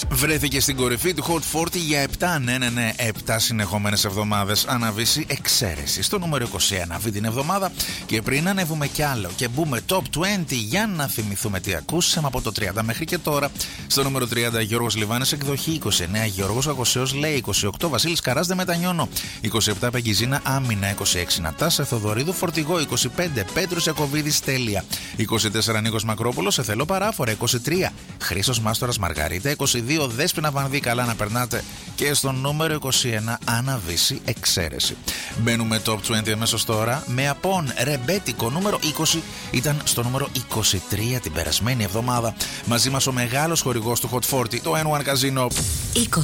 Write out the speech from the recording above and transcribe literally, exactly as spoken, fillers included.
Βρέθηκε στην κορυφή του Hot σαράντα για επτά, ναι, ναι, ναι, επτά συνεχόμενες εβδομάδες. Αναβήσει εξαίρεση στο νούμερο είκοσι ένα αυτή την εβδομάδα. Και πριν ανέβουμε κι άλλο και μπούμε top είκοσι για να θυμηθούμε τι ακούσαμε από το τριάντα μέχρι και τώρα. Στο νούμερο τριάντα Γιώργος Λιβάνης εκδοχή, είκοσι εννέα Γιώργος Αγωσέος λέει, είκοσι οκτώ Βασίλης Καράς δεν μετανιώνω, είκοσι επτά Πεγγιζίνα Άμυνα, είκοσι έξι Νατάσα Θοδωρίδου Φορτηγό, είκοσι πέντε Πέτρος Ιακωβίδης Τέλεια, είκοσι τέσσερα Νίκος Μακρόπουλος Σε θέλω παράφορα, είκοσι τρία Χρήστος Μάστορας Μαργαρίτα, είκοσι δύο Δέσποινα Βανδύ καλά να περνάτε και στο νούμερο είκοσι ένα Αναβήσει εξαίρεση. Μπαίνουμε top είκοσι αμέσως τώρα με Απόν Ρεμπέτικο νούμερο είκοσι, ήταν στο νούμερο είκοσι τρία την περασμένη εβδομάδα. Μαζί μας ο μεγάλος χορηγός του Hot σαράντα, το N one Casino.